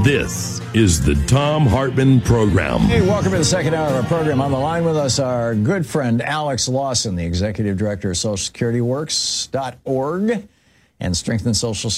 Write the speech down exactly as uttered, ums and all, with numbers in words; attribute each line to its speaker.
Speaker 1: This is the Thom Hartmann Program.
Speaker 2: Hey, welcome to the second hour of our program. On the line with us, our good friend Alex Lawson, the Executive Director of Social Security Works dot org and Strengthen Social